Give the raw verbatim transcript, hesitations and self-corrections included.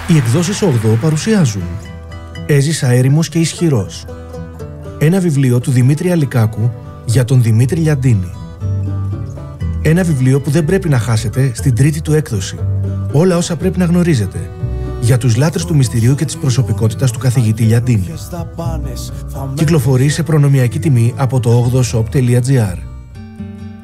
Οι εκδόσεις όγδοο παρουσιάζουν «Έζησα έρημος και ισχυρός». Ένα βιβλίο του Δημήτρη Αλικάκου για τον Δημήτρη Λιαντίνη. Ένα βιβλίο που δεν πρέπει να χάσετε στην τρίτη του έκδοση. Όλα όσα πρέπει να γνωρίζετε για τους λάτρες του μυστηρίου και της προσωπικότητας του καθηγητή Λιαντίνη. Κυκλοφορεί σε προνομιακή τιμή από το όγδοο shop τελεία gr.